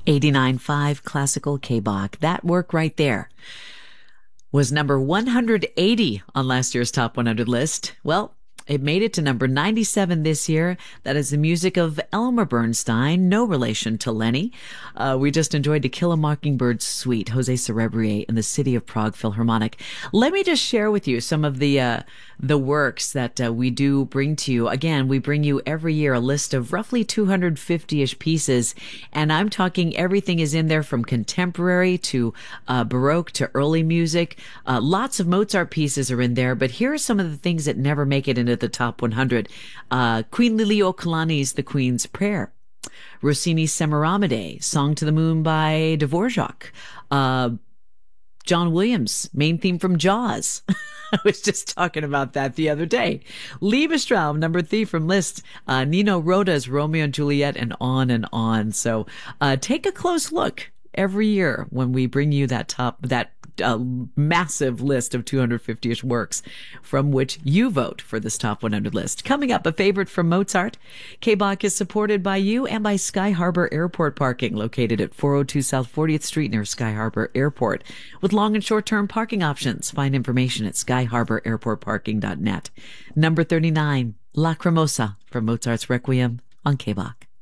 89.5 Classical K-Bach. That work right there was number 180 on last year's Top 100 list. Well, it made it to number 97 this year. That is the music of Elmer Bernstein, no relation to Lenny. We just enjoyed To Kill a Mockingbird Suite, Jose Cerebrier and the City of Prague Philharmonic. Let me just share with you some of the works that we do bring to you. Again, we bring you every year a list of roughly 250-ish pieces, and I'm talking everything is in there from contemporary to Baroque to early music. Lots of Mozart pieces are in there, but here are some of the things that never make it into the top 100. Queen Liliuokalani's The Queen's Prayer. Rossini's Semiramide, Song to the Moon by Dvorak. John Williams, main theme from Jaws. I was just talking about that the other day. Liebestraum, number 3 from Liszt. Nino Rota's Romeo and Juliet, and on and on. So take a close look every year when we bring you that massive list of 250-ish works from which you vote for this Top 100 list. Coming up, a favorite from Mozart. K-Bach is supported by you and by Sky Harbor Airport Parking, located at 402 South 40th Street near Sky Harbor Airport, with long and short-term parking options. Find information at skyharbораirportparking.net. Number 39, Lacrimosa from Mozart's Requiem on K-Bach.